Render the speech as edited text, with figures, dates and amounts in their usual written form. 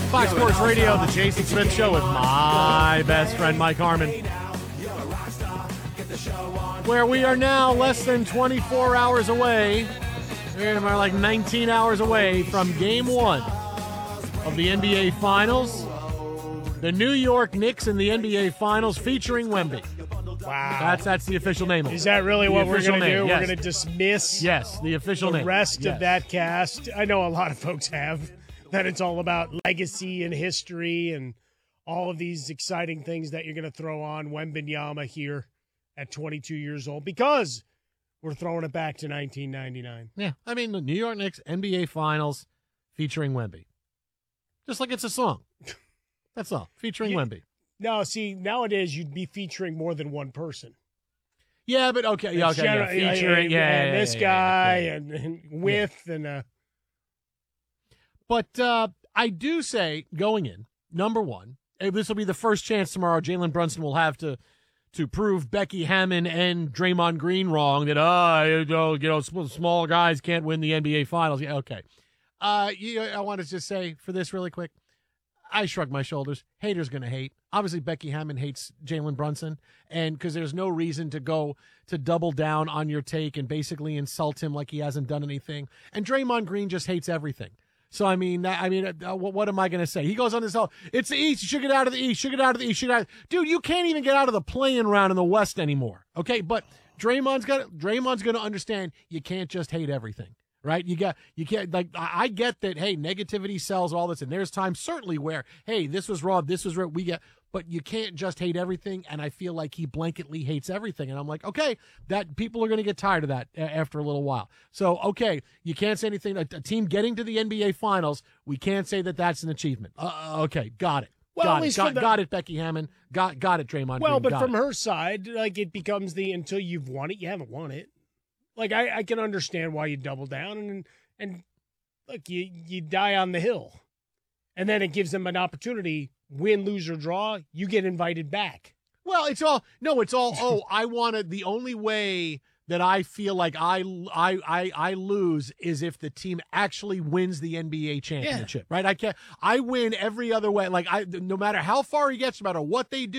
Fox Sports Radio, the Jason Smith Show with my best friend, Mike Harmon. Where we are now less than 24 hours away, we're like 19 hours away from Game 1 of the NBA Finals. The New York Knicks in the NBA Finals featuring Wemby. Wow. That's the official name of it. Is that really what we're going to do? Yes. We're going to dismiss the official name. The rest of that cast. I know a lot of folks have that it's all about legacy and history and all of these exciting things that you're going to throw on Wembanyama here at 22 years old because we're throwing it back to 1999. Yeah, I mean, the New York Knicks NBA Finals featuring Wemby. Just like it's a song. That's all, featuring Wemby. No, see, nowadays you'd be featuring more than one person. Yeah, but okay. Featuring, this guy and with and. But I do say, going in, number one, this will be the first chance tomorrow Jalen Brunson will have to prove Becky Hammon and Draymond Green wrong that, small guys can't win the NBA Finals. Yeah, okay. I want to just say for this really quick, I shrug my shoulders. Haters going to hate. Obviously, Becky Hammon hates Jalen Brunson, and because there's no reason to go to double down on your take and basically insult him like he hasn't done anything. And Draymond Green just hates everything. So, what am I going to say? He goes on this whole, it's the East, you should get out of the East, Dude, you can't even get out of the play-in round in the West anymore, okay? But Draymond's going to understand you can't just hate everything, right? You can't, like, I get that, hey, negativity sells all this, and there's times certainly where, hey, this was wrong, this was right, but you can't just hate everything, and I feel like he blanketly hates everything. And I'm like, okay, that people are going to get tired of that after a little while. So, okay, you can't say anything. A team getting to the NBA Finals, we can't say that that's an achievement. Okay, got it. Well, got it, Becky Hammon. Got it, Draymond. Well, Green. but from her side, like, it becomes until you've won it, you haven't won it. Like, I can understand why you double down, and look, you die on the hill. And then it gives them an opportunity. Win, lose, or draw, you get invited back. Well, I wanted the only way that I feel like I lose is if the team actually wins the NBA championship, right? I win every other way. Like no matter how far he gets, no matter what they do.